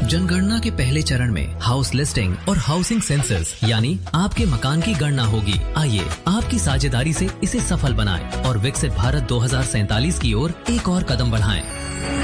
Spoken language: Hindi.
जनगणना के पहले चरण में हाउस लिस्टिंग और हाउसिंग सेंसस यानी आपके मकान की गणना होगी। आइए आपकी साझेदारी से इसे सफल बनाएं और विकसित भारत 2047 की ओर एक और कदम बढ़ाएं।